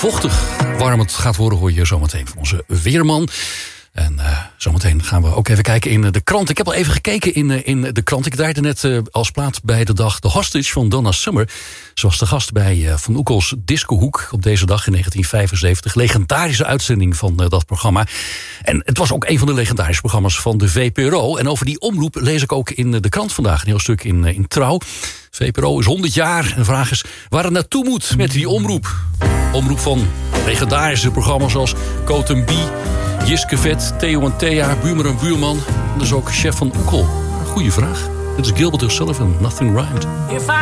vochtig warm het gaat worden, hoor je zometeen van onze weerman. En zometeen gaan we ook even kijken in de krant. Ik heb al even gekeken in de krant. Ik draaide net als plaat bij de dag The Hostage van Donna Summer. Ze was de gast bij Van Oekel's Discohoek op deze dag in 1975. Legendarische uitzending van dat programma. En het was ook een van de legendarische programma's van de VPRO. En over die omroep lees ik ook in de krant vandaag. Een heel stuk in Trouw. VPRO is 100 jaar. En de vraag is waar het naartoe moet met die omroep. Omroep van legendarische programma's als Cote & Bie, Jiske Vet, Theo en Thea, Buurman en Buurman. En dus ook chef Van Oekel. Goeie vraag. Dit is Gilbert O'Sullivan, Nothing Rhymed.